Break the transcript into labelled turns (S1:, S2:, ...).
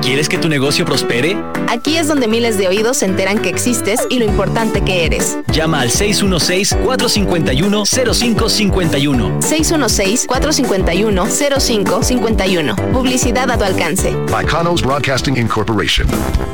S1: ¿Quieres que tu negocio prospere?
S2: Aquí es donde miles de oídos se enteran que existes y lo importante que eres.
S1: Llama al 616-451-0551.
S2: 616-451-0551. Publicidad a tu alcance.
S3: By Kanos Broadcasting Incorporation.